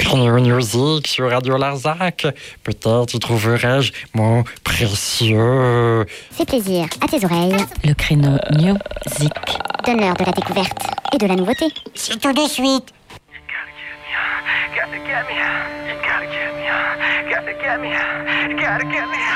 Créneau Music sur Radio Larzac. Peut-être y trouverai-je mon précieux. Fais plaisir à tes oreilles. Le Créneau Music. Donne-leur de la découverte et de la nouveauté. C'est tout de suite. Gotta get me, gotta get me, gotta get me, gotta get me.